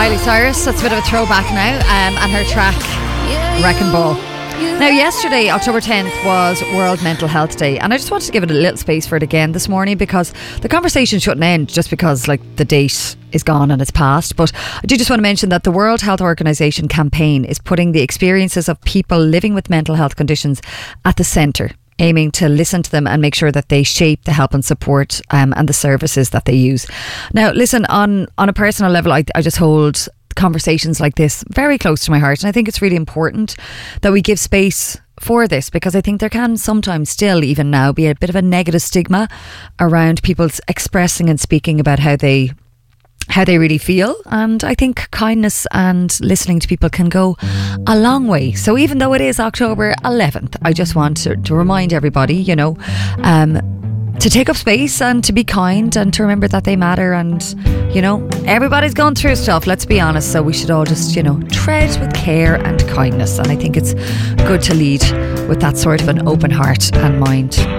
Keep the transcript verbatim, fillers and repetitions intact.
Miley Cyrus, that's a bit of a throwback now, um, and her track Wrecking Ball. Now, yesterday, October tenth, was World Mental Health Day, and I just wanted to give it a little space for it again this morning, because the conversation shouldn't end just because like the date is gone and it's past. But I do just want to mention that the World Health Organization campaign is putting the experiences of people living with mental health conditions at the centre, aiming to listen to them and make sure that they shape the help and support um, and the services that they use. Now, listen, on, on a personal level, I, I just hold conversations like this very close to my heart, and I think it's really important that we give space for this, because I think there can sometimes still, even now, be a bit of a negative stigma around people expressing and speaking about how they how they really feel. And I think kindness and listening to people can go a long way. So even though it is October eleventh, I just want to, to remind everybody, you know, um, to take up space and to be kind and to remember that they matter. And, you know, everybody's going through stuff, let's be honest. So we should all just, you know, tread with care and kindness. And I think it's good to lead with that sort of an open heart and mind.